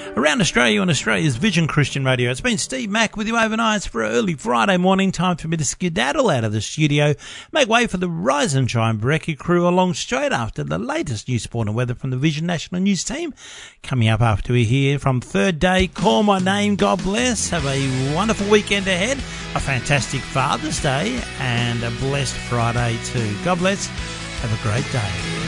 Around Australia on Australia's Vision Christian Radio. It's been Steve Mack with you overnight for early Friday morning. Time for me to skedaddle out of the studio. Make way for the Rise and Shine Brekkie crew along straight after the latest news, sport and weather from the Vision National News team. Coming up after we hear from Third Day, Call My Name, God Bless. Have a wonderful weekend ahead. A fantastic Father's Day and a blessed Friday too. God bless. Have a great day.